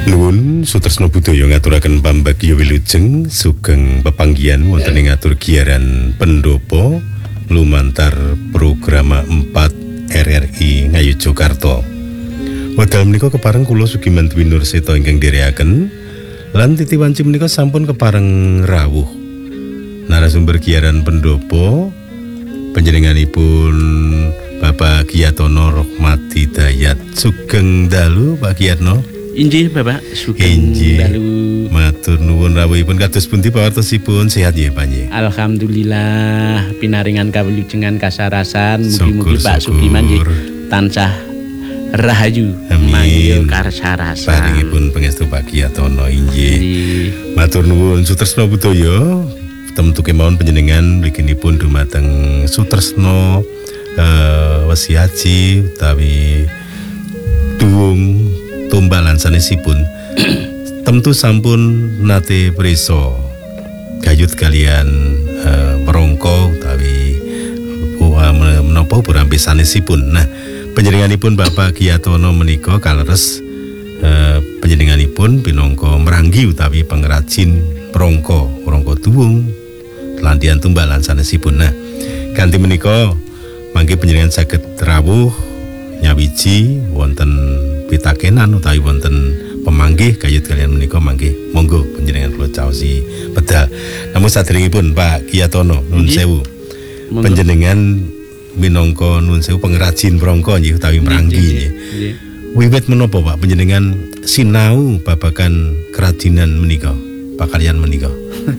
Nuwun Sutresna Budaya ngaturaken pambagya wilujeng sugeng pepanggihan wonten ing ngatur giaran pendopo lumantar program 4 RRI Ngayogyakarta. Wekdal menika kepareng kula Sugiman Dwi Nurseta ingkang dherekaken lan titi wanci menika sampun kepareng rawuh. Narasumber giaran pendopo panjenenganipun Bapak Giyatono Rohmati Dayat. Sugeng dalu Pak Giyatno. Inggih Bapak, sugeng dalu. Matur nuwun rawuhipun kados pundi pawartosipun, sehat nggih Pak nggih. Alhamdulillah pinaringan kawilujengan kasarasan mugi-mugi Pak Sugiman nggih tansah rahayu manggil kasarasan. Paringipun pangestu Pak Giyatono inggih. Matur nuwun Sutresna Budaya temtu kemawon panjenengan mliginipun dumateng Sutresna Wesi Haji utawi duwung tumbalan sanesipun tentu sampun nate prisa gayut kalian merongko utawi menapa burampe sanesipun. Nah, panjenenganipun Bapak Giyatono menika kaleres panjenenganipun pinangka meranggi utawi pengrajin prangka duwung lantian tumbalan sanesipun. Nah, kanthi menika mangke panjenengan saged rawuh nyawiji wonten pitakenan utawi wonten pemanggih gayut kalian menika mangke monggo panjenengan kula caosi pedal. Namun saderengipun Pak Giyatono nuwun sewu. Panjenengan minangka nuwun sewu pengrajin prangka nggih utawi meranggi nggih. Wiwit menapa Pak panjenengan sinau babagan kerajinan menika, pakalian menika?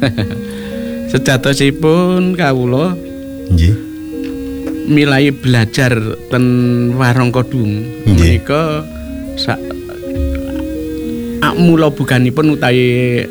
Sejatosipun kawula nggih milai belajar ten warung kodung menika mula bukanipun utawi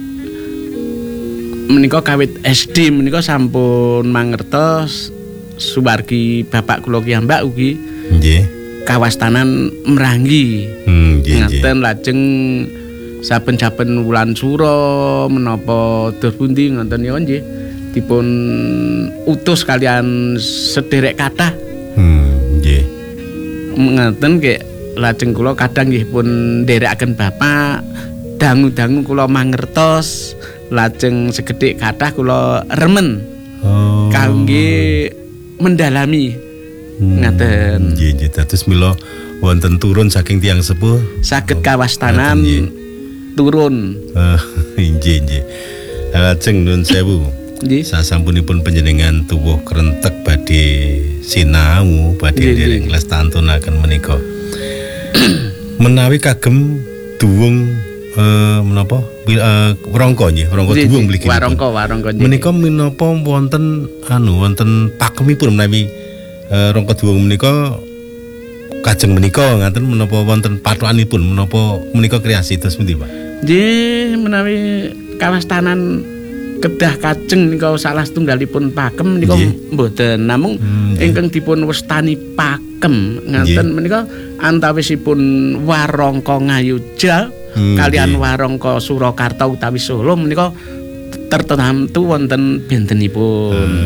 menika kawit SD menika sampun mangertos suwargi bapak kula kiyambak ugi nggih kawastanan merangi ngaten lajeng saben-saben wulan sura menapa dur pundi ngoten ya nggih dipun utus kalian sederek kathah. Nggih. Ngaten nggih lajeng kula kadang nggih pun nderekaken bapak dangu-dangu kula mangertos lajeng segedhik kathah kula remen. Kangge mendalami. Ngaten. Nggih, nggih. Dados mila wonten turun saking tiyang sepuh saged kawastanan turun. Nggih, nggih. Lajeng nuwun sewu. Sasampunipun panjenengan tuwuh krentek badhe sinau badhe dereng lestantunaken menika. Menawi kagem duwung menapa warangka nggih, warangka duwung mligi. Warangka nggih. Menika menapa wonten wonten pakemipun menawi rangka duwung menika kajeng menika ngaten menapa wonten pathokanipun menapa menika kreasi terus pundi Pak? Nggih menawi kawastanan kedah kajeng nika salah setunggalipun pakem nika mboten namung ingkang dipun wastani pakem ngaten menika antawisipun warangka Ngayogya kalian warangka Surakarta utawi Solo menika tertentu wonten bentenipun.